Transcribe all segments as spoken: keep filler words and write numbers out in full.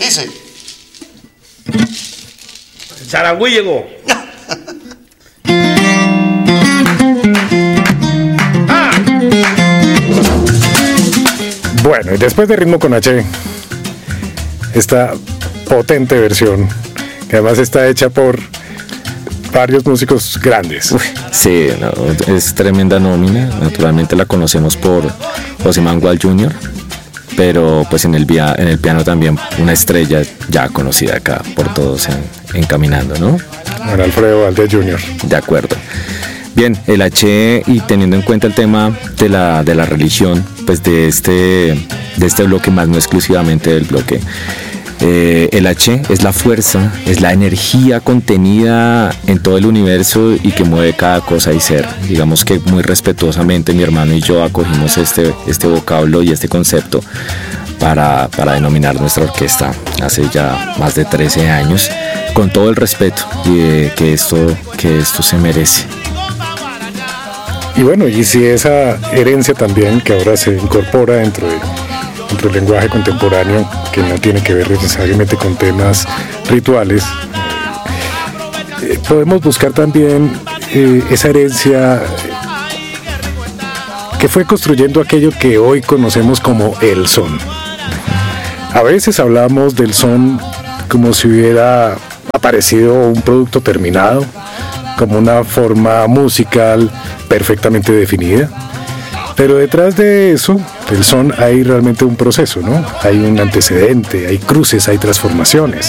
Dice. Saragüí llegó. Ah. Bueno, y después de Ritmo con H, esta potente versión, que además está hecha por varios músicos grandes. Uf, sí, no, es tremenda nómina. Naturalmente la conocemos por José Mangual junior, pero pues en el, via, en el piano también una estrella ya conocida acá por todos en, en Caminando, ¿no? Bueno, Alfredo Valdés junior De acuerdo. Bien, el H, y teniendo en cuenta el tema de la, de la religión, pues de este, de este bloque, más no exclusivamente del bloque, Eh, el H es la fuerza, es la energía contenida en todo el universo y que mueve cada cosa y ser. Digamos que muy respetuosamente mi hermano y yo acogimos este, este vocablo y este concepto para, para denominar nuestra orquesta hace ya más de trece años, con todo el respeto y, que, esto, que esto se merece. Y bueno, y si esa herencia también que ahora se incorpora dentro de dentro del lenguaje contemporáneo, que no tiene que ver necesariamente con temas rituales, eh, podemos buscar también eh, esa herencia que fue construyendo aquello que hoy conocemos como el son. A veces hablamos del son como si hubiera aparecido un producto terminado, como una forma musical perfectamente definida. Pero detrás de eso, del son, hay realmente un proceso, ¿no? Hay un antecedente, hay cruces, hay transformaciones.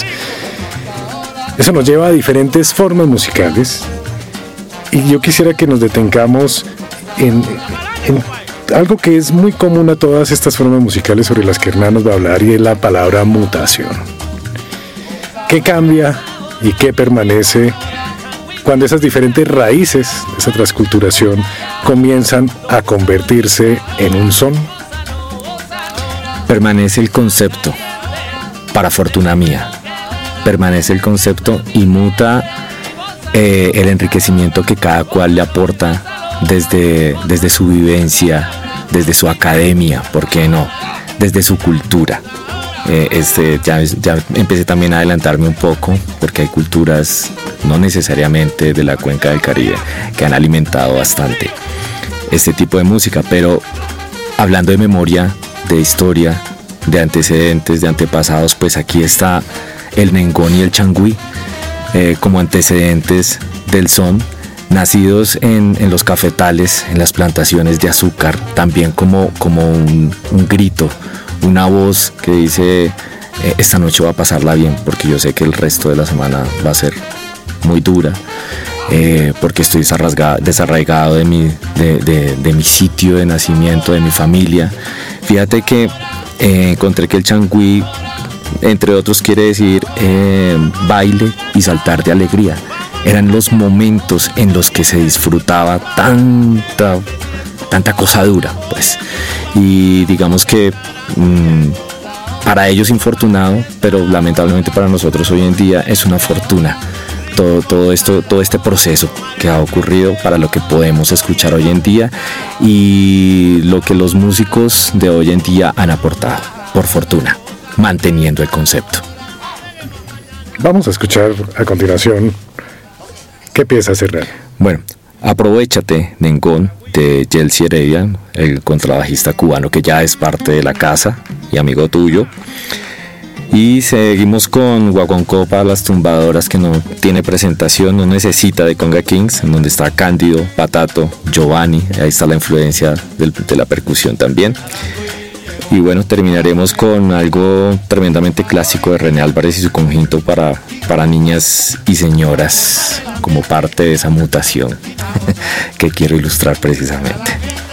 Eso nos lleva a diferentes formas musicales. Y yo quisiera que nos detengamos en, en algo que es muy común a todas estas formas musicales sobre las que Hernán nos va a hablar, y es la palabra mutación. ¿Qué cambia y qué permanece cuando esas diferentes raíces, esa transculturación, comienzan a convertirse en un son? Permanece el concepto, para fortuna mía. Permanece el concepto y muta eh, el enriquecimiento que cada cual le aporta desde, desde su vivencia, desde su academia, ¿por qué no? Desde su cultura. Eh, este, ya, ya empecé también a adelantarme un poco, porque hay culturas, no necesariamente de la cuenca del Caribe, que han alimentado bastante este tipo de música. Pero hablando de memoria, de historia, de antecedentes, de antepasados, pues aquí está el nengón y el changüí eh, como antecedentes del son, nacidos en, en los cafetales, en las plantaciones de azúcar, también como, como un, un grito, una voz que dice eh, esta noche va a pasarla bien, porque yo sé que el resto de la semana va a ser muy dura, eh, porque estoy desarraigado de mi, de, de, de mi sitio de nacimiento, de mi familia. Fíjate que eh, encontré que el changüí, entre otros, quiere decir eh, baile y saltar de alegría. Eran los momentos en los que se disfrutaba tanta, tanta cosa dura, pues. Y digamos que mmm, para ellos infortunado, pero lamentablemente para nosotros hoy en día es una fortuna. Todo, todo esto, todo este proceso que ha ocurrido para lo que podemos escuchar hoy en día y lo que los músicos de hoy en día han aportado, por fortuna, manteniendo el concepto. Vamos a escuchar a continuación qué pieza cerrar. Bueno, Aprovéchate, Nengón, de Yeltsin Heredia, el contrabajista cubano que ya es parte de la casa y amigo tuyo. Y seguimos con Guaguancó para las tumbadoras, que no tiene presentación, no necesita de Conga Kings, en donde está Cándido, Patato, Giovanni, ahí está la influencia del, de la percusión también. Y bueno, terminaremos con algo tremendamente clásico de René Álvarez y su conjunto para, para niñas y señoras, como parte de esa mutación que quiero ilustrar precisamente.